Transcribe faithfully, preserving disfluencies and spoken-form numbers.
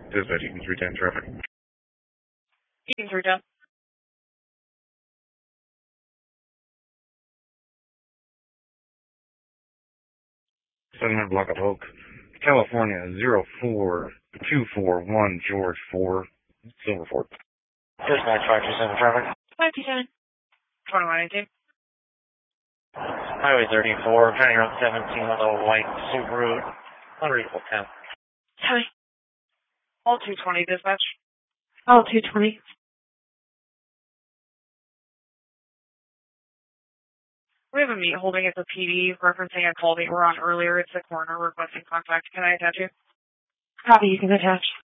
Dispatch, Eaton three ten traffic. Eaton three ten. seven hundred block of Oak, California, zero four two four one George four, Silver Fork. Dispatch five two seven traffic. five two seven. twenty-one eighteen. Highway thirty-four, County Road seventeen with a white Subaru, under equal ten. Hi. All two twenty, dispatch. All two twenty. We have a meet holding at the P D referencing a call that you were on earlier. It's the coroner requesting contact. Can I attach you? Copy, you can attach.